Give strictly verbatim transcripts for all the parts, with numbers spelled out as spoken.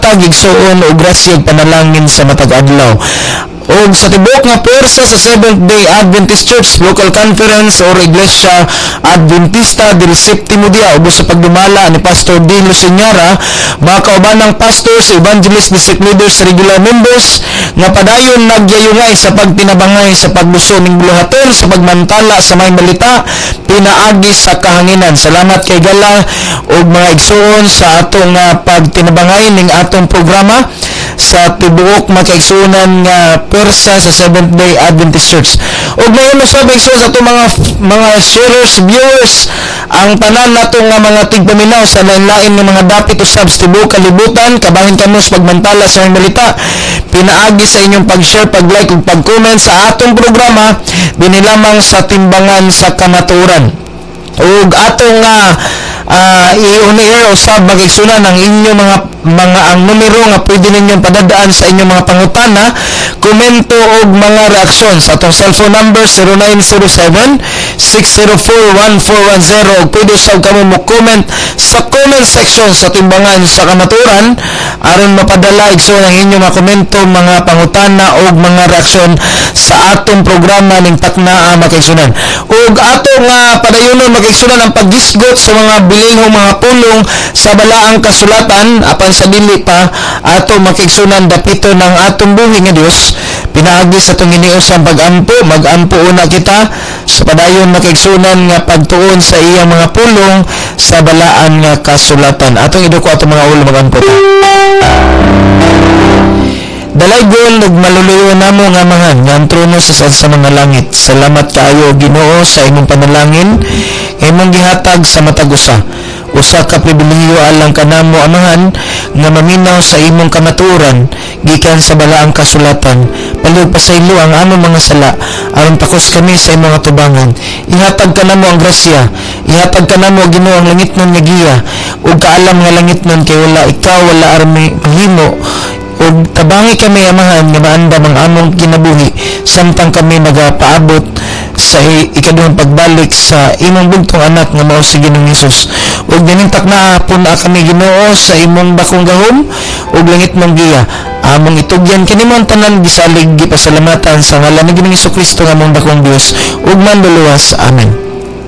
matag igsuon og grasya ug panalangin sa matag adlaw. O sa tibok nga pwersa sa Seventh-day Adventist Church Local Conference or Iglesia Adventista del Séptimo Día o sa pagdumala ni Pastor D. Luciñara, mga kaubanang pastors, evangelist, district leaders, regular members nga padayon nagyayungay sa pagtinabangay sa pagbuso ning buluhaton sa pagmantala sa may balita pinaagi sa kahanginan. Salamat kay Gala o mga igsuon sa atong uh, pagtinabangay ning atong programa sa tibuok makaigsunan nga pwersa sa Seventh-day Adventist Church. Og ngayon sa igsuon sa itong mga mga sharers, viewers, ang tanan nato nga mga tigpaminaw sa lain-lain nga mga dapit usab sa tibuok kalibutan, kabahin kamo sa pagmantala sa mga balita, pinaagi sa inyong pag-share, pag-like ug pag-comment sa atong programa dinhi lamang sa timbangan sa kamatuoran. Ug atong uh, uh, i-on-air usab magigsunan ang inyong mga mga ang numero nga pwede ninyong padadaan sa inyong mga pangutana, komento og mga reaksyon sa atong cellphone number zero nine zero seven, six zero four, one four one zero. Og pwede usab kamo mo comment sa comment section sa timbangan sa kamatuoran aron mapadala igsoon ang inyong mga komento, mga pangutana og mga reaksyon sa atong programa ning taknaa makaigsunan. Og atong uh, padayonon makaigsunan ang paggisgot sa mga bilinghong mga pulong sa balaang kasulatan apan sa dili pa ato makigsunan dapito ng atong buhi nga Dios, pinaagi sa itong iniusang pag-ampo, mag-ampo una kita sa padayon makigsunan nga pagtuon sa iyang mga pulong sa balaan nga kasulatan. Atong iduko atong mga ulo mag-ampo ta. Dalaygon ug maluluyo namo nga mangan nga ang trono sa sa mga langit. Salamat kaayo Ginoo sa imong panalangin imong gihatag sa matag usa. Usa ka pribilehiyo alang kanamo amahan nga maminaw sa imong kamatuoran gikan sa balaang kasulatan. Palihog pasaylo ang among mga sala aron takos kami sa imong atubangan. Ihatag kanamo ang grasya, ihatag kanamo Ginoo ang langitnon nga giya ug kaalam nga langitnon kay wala ikaw wala armi mahimo. Og tabangi kami amahan nga maandam ang among kinabuhi samtang kami nagapaabot sa ikaduhang pagbalik sa imong bugtong anak nga mao si Ginoong Hesus. Og dining takna puna kami Ginoo sa imong bakong gahom ug langit mong giya. Among itugyan kanimo ang tanan bisalig gipasalamatan sa ngalan ni Ginoong Hesukristo nga among bakong Dios ug manluluwas. Amen.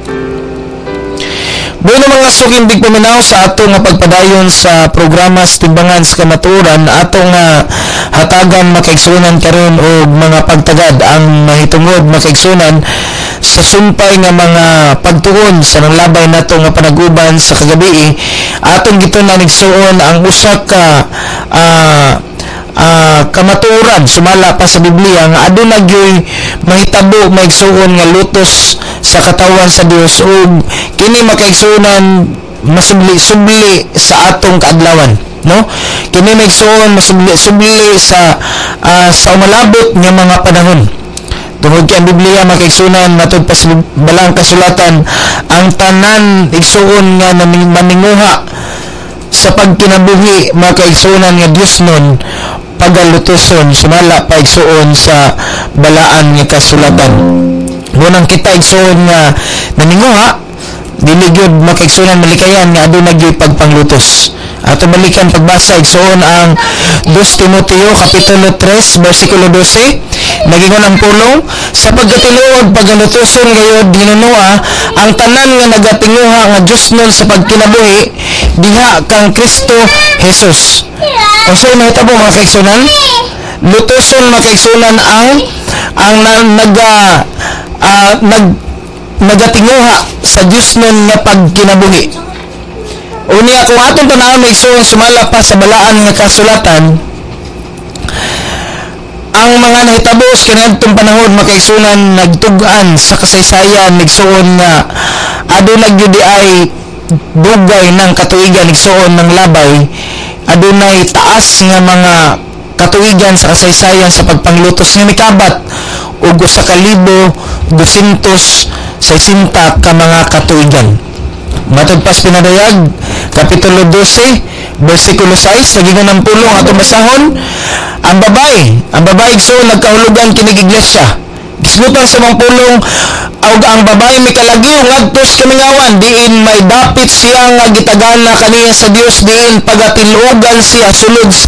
Bueno mga sukindig paminaw sa ato nga pagpadayon sa programa sa timbangan sa kamatuoran, ato nga hatagan makaigsunan karon og mga pagtagad ang mahitungod makaigsunan sa sumpay nga mga pagtuon sa nanglabay nato nga panaguban sa kagabi. Atong gitunan igsuon ang usa ka uh, uh, kamatuoran sumala pa sa Biblia nga aduna gyoy mahitabo maigsuon nga lutos sa katawan sa Dios ug kini makaigsunan masubli-subli sa atong kaadlawan, no? Kini maigsuon masubli-subli sa uh, sa umalabot nga mga panahon. Tungod kay ang Biblia makaigsunan matud pa sa balang kasulatan ang tanan igsuon nga maninguha sa pagkinabuhi makaigsunan nga Dios nun pagalutoson sumala pa igsuon sa balaan nga kasulatan. Munang kita igsuon nga naninguha dili gyud makaigsunan malikayan nga aduna gyud pagpanglutos. Ato balikan pagbasa igsuon ang Dos Timoteo kapitulo tres bersikulo twelve. Nagingon ang pulong sa pagkatiluod pagalutoson gayud hinunua ang tanan nga nagatinguha nga Dios nun sa pagkinabuhi diha kang Kristo Jesus. Unsa mahitabo mga kaigsunan? Lutoson makaigsunan ang ang naga uh, nag nagatinguha sa Dios nun nga pagkinabuhi. Unya kung atong tanawon maigsuon sumala pa sa balaan nga kasulatan, ang mga nahitabos kaniadtong panahon makaigsunan nagtug-an sa kasaysayan nigsuon nga adunay gyud ay dugay ng katuigan nigsuon ng labay, adunay taas nga mga katuigan sa kasaysayan sa pagpanglutos nga mikabat ug usa ka libo dosyentos sesenta ka mga katuigan. Matod pas pinadayag kapitulo twelve bersikulo six nagingon ang pulong ato basahon ang babae ang babae igsoon nagkahulugan kining iglesia gisgutan sa mga pulong og ang babae may kalagyo ngadtos kamingawan diin may dapit siya nga gitagana kaniya sa Dios diin pagatilugan siya sulod